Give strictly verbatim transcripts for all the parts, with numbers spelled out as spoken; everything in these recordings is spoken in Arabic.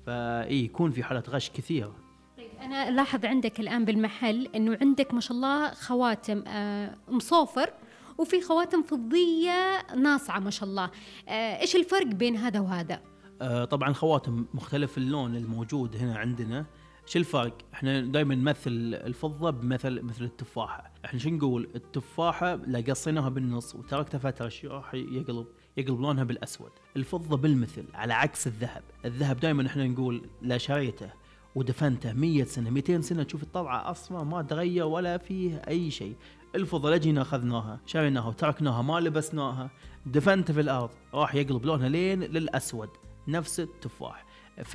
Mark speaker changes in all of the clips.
Speaker 1: فإيه يكون في حالة غش كثيرة.
Speaker 2: طيب أنا لاحظ عندك الآن بالمحل أنه عندك ما شاء الله خواتم آه مصوفر وفي خواتم فضية ناصعة ما شاء الله، آه إيش الفرق بين هذا وهذا؟
Speaker 1: آه طبعا خواتم مختلف اللون الموجود هنا عندنا. شو الفرق؟ احنا دائما نمثل الفضة بمثل مثل التفاحة. احنا شو نقول؟ التفاحة لا قصيناها بالنص وتركتها فترة راح يقلب يقلب لونها بالأسود. الفضة بالمثل، على عكس الذهب. الذهب دائما احنا نقول لا شريته ودفنته مية سنة مئتين سنة تشوف الطلعة أصلا ما تغير ولا فيه أي شيء. الفضة لجينا أخذناها شريناها وتركناها ما لبسناها دفنتها في الأرض راح يقلب لونها لين للأسود نفس التفاح.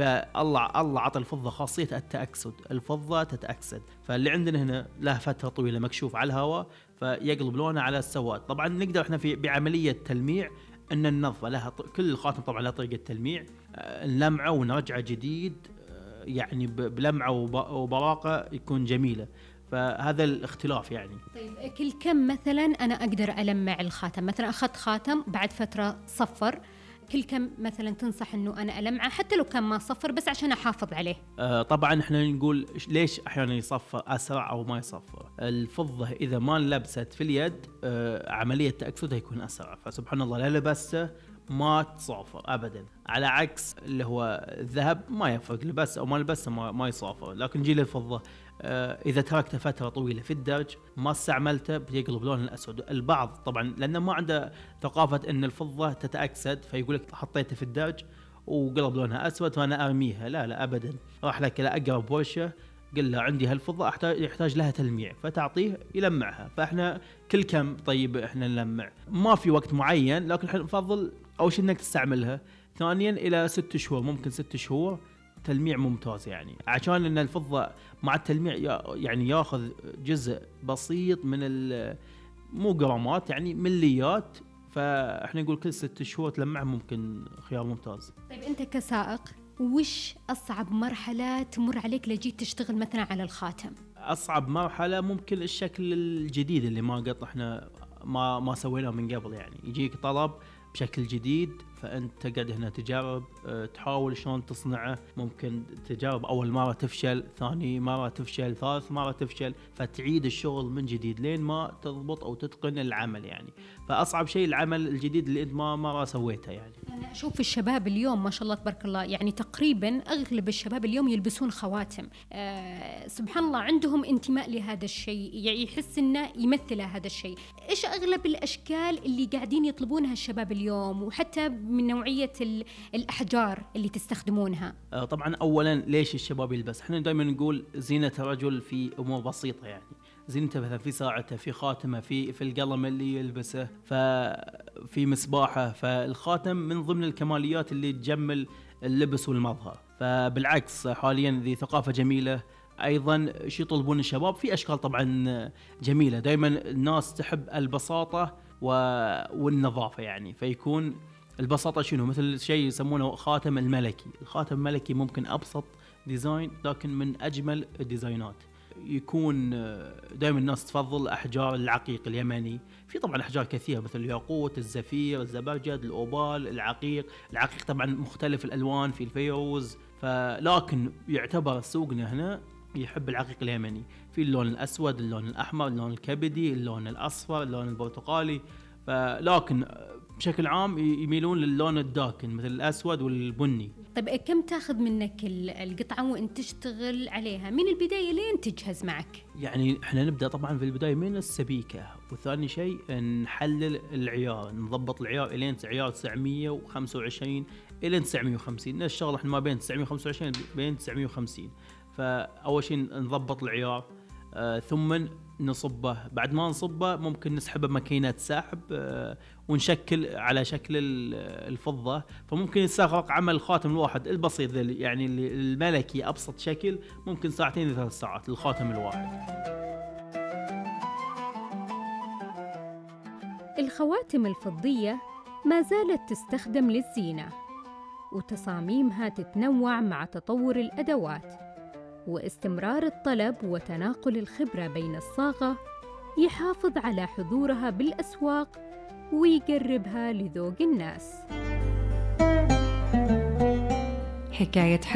Speaker 1: فالله الله عطى الفضة خاصية التأكسد، الفضة تتأكسد. فاللي عندنا هنا له فترة طويلة مكشوف على الهواء فيقلب لونه على السواد. طبعا نقدر احنا في بعملية تلميع ان النظفة لها ط... كل الخاتم طبعا لها طريقة تلميع، نلمعه ونرجعه جديد يعني بلمعه وبراقة يكون جميلة. فهذا الاختلاف يعني.
Speaker 2: طيب كل كم مثلا أنا أقدر ألمع الخاتم؟ مثلا أخذت خاتم بعد فترة صفر، كل كم مثلا تنصح انه انا المعه حتى لو كان ما صفر بس عشان احافظ عليه؟
Speaker 1: آه طبعا احنا نقول ليش احيانا يصفر اسرع او ما يصفر. الفضه اذا ما لبست في اليد آه عمليه تاكسدها يكون اسرع، فسبحان الله لا لبسته ما تصافر ابدا. على عكس اللي هو الذهب ما يفرق لبس او ما لبسه ما, ما يصافر. لكن جيل الفضه آه اذا تركته فتره طويله في الدرج ما استعملته بيقلب لون الاسود. البعض طبعا لانه ما عنده ثقافه ان الفضه تتاكسد فيقول لك حطيته في الدرج وقلب لونها اسود فانا ارميها. لا لا ابدا، راح لك الى اقرب ورشه قل له عندي هالفضه احتاج يحتاج لها تلميع فتعطيه يلمعها. فاحنا كل كم طيب احنا نلمع، ما في وقت معين، لكن احنا نفضل اول شيء انك تستعملها. ثانيا الى ست شهور، ممكن ست شهور تلميع ممتاز يعني، عشان ان الفضه مع التلميع يعني ياخذ جزء بسيط من مو جرامات يعني مليات. فاحنا نقول كل ست شهور تلمع ممكن خيار ممتاز.
Speaker 2: طيب انت كسائق وش أصعب مرحلة تمر عليك لجيت تشتغل مثلا على الخاتم؟
Speaker 1: أصعب مرحلة ممكن الشكل الجديد اللي ما قط احنا ما ما سويناه من قبل. يعني يجيك طلب بشكل جديد فأنت تقعد هنا تجرب تحاول شلون تصنعه. ممكن تجرب أول مرة تفشل، ثاني مرة تفشل، ثالث مرة تفشل، فتعيد الشغل من جديد لين ما تضبط أو تتقن العمل يعني. فأصعب شيء العمل الجديد اللي أنت ما مرة سويته يعني.
Speaker 2: أنا أشوف الشباب اليوم ما شاء الله تبارك الله يعني تقريبا أغلب الشباب اليوم يلبسون خواتم. آه سبحان الله عندهم انتماء لهذا الشيء، يعني يحس إنه يمثل هذا الشيء. إيش أغلب الأشكال اللي قاعدين يطلبونها الشباب اليوم، وحتى من نوعية الأحجار اللي تستخدمونها؟
Speaker 1: آه طبعا أولا ليش الشباب يلبس؟ احنا دائما نقول زينة الرجل في أمور بسيطة يعني، زينته مثلا في ساعته، في خاتمه، في في القلم اللي يلبسه، ففي مصباحه. فالخاتم من ضمن الكماليات اللي تجمل اللبس والمظهر. فبالعكس حاليا ذي ثقافة جميلة. أيضا شو يطلبون الشباب؟ في أشكال طبعا جميلة. دائما الناس تحب البساطة والنظافة يعني، فيكون البساطة شنو؟ مثل شيء يسمونه خاتم الملكي. الخاتم الملكي ممكن أبسط ديزاين لكن من أجمل الديزاينات. يكون دائما الناس تفضل أحجار العقيق اليمني. في طبعا أحجار كثيرة مثل الياقوت، الزفير، الزبرجد، الأوبال، العقيق. العقيق طبعا مختلف الألوان، في الفيروز. فلكن يعتبر سوقنا هنا يحب العقيق اليمني، في اللون الأسود، اللون الأحمر، اللون الكبدي، اللون الأصفر، اللون البرتقالي. فلكن بشكل عام يميلون للون الداكن مثل الأسود والبني.
Speaker 2: طيب كم تاخذ منك القطعة وانت تشتغل عليها من البداية لين تجهز معك؟
Speaker 1: يعني احنا نبدأ طبعا في البداية من السبيكة، وثاني شيء نحلل العيار، نضبط العيار الين عيار تسعمية وخمسة وعشرين الين تسعمية وخمسين. الشغل احنا ما بين تسعمية وخمسة وعشرين بين تسعمية وخمسين. فأول شيء نضبط العيار، آه ثم نصبه. بعد ما نصبه ممكن نسحبه بماكينة سحب آه ونشكل على شكل الفضة. فممكن يستغرق عمل الخاتم الواحد البسيط يعني الملكي أبسط شكل ممكن ساعتين ثلاث ساعات للخاتم الواحد.
Speaker 2: الخواتم الفضية ما زالت تستخدم للزينة، وتصاميمها تتنوع مع تطور الأدوات، واستمرار الطلب وتناقل الخبرة بين الصاغة يحافظ على حضورها بالأسواق ويقربها لذوق الناس.
Speaker 3: حكاية